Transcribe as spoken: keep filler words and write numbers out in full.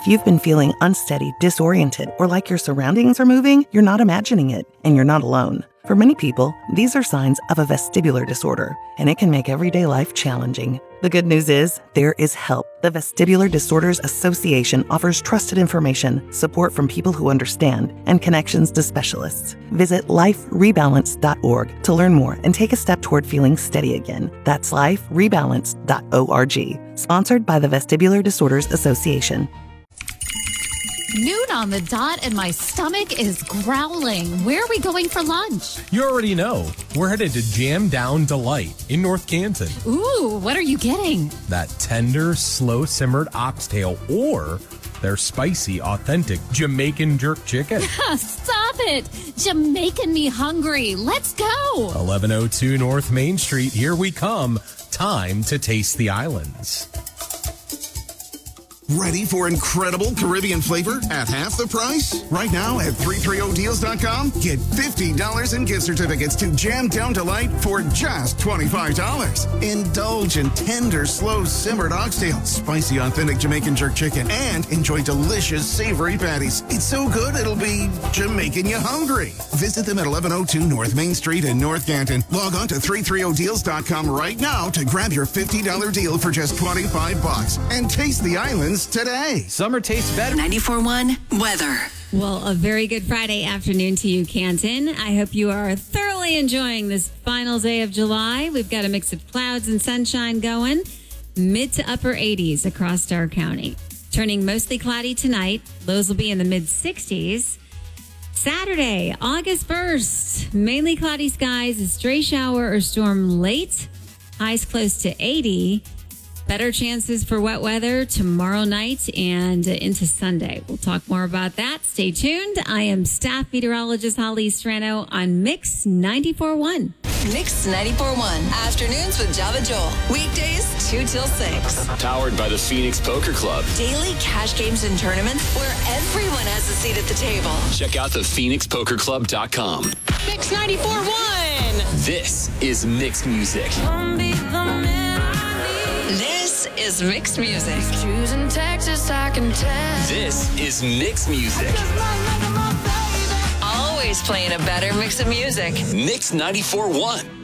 If you've been feeling unsteady, disoriented, or like your surroundings are moving, you're not imagining it, and you're not alone. For many people, these are signs of a vestibular disorder, and it can make everyday life challenging. The good news is, there is help. The Vestibular Disorders Association offers trusted information, support from people who understand, and connections to specialists. Visit life rebalance dot org to learn more and take a step toward feeling steady again. That's life rebalance dot org. Sponsored by the Vestibular Disorders Association. Noon on the dot and my stomach is growling. Where are we going for lunch? You already know. We're headed to Jam Down Delight in North Canton. Ooh, what are you getting? That tender, slow-simmered oxtail or their spicy, authentic Jamaican jerk chicken. Stop it! Jamaican me hungry. Let's go. eleven oh two North Main Street. Here we come. Time to taste the islands. Ready for incredible Caribbean flavor at half the price? Right now at three thirty deals dot com, get fifty dollars in gift certificates to Jam Down Delight for just twenty-five dollars. Indulge in tender, slow-simmered oxtail, spicy, authentic Jamaican jerk chicken, and enjoy delicious, savory patties. It's so good, it'll be Jamaican you hungry. Visit them at eleven oh two North Main Street in North Canton. Log on to three thirty deals dot com right now to grab your fifty dollars deal for just twenty-five bucks and taste the islands today. Summer tastes better. ninety-four point one weather. Well, a very good Friday afternoon to you, Canton. I hope you are thoroughly enjoying this final day of July. We've got a mix of clouds and sunshine going. Mid to upper eighties across Starr County. Turning mostly cloudy tonight. Lows will be in the mid sixties. Saturday, August first. Mainly cloudy skies. A stray shower or storm late. Highs close to eighty. Better chances for wet weather tomorrow night and into Sunday. We'll talk more about that. Stay tuned. I am staff meteorologist Holly Strano on Mix ninety-four point one. Mix ninety-four point one. Afternoons with Java Joel. Weekdays two till six. Powered by the Phoenix Poker Club. Daily cash games and tournaments where everyone has a seat at the table. Check out the phoenix poker club dot com. Mix ninety-four point one. This is Mix Music. This is Mix Music. Choosing Texas, I can tell. This is Mix Music. Always playing a better mix of music. Mix ninety-four point one.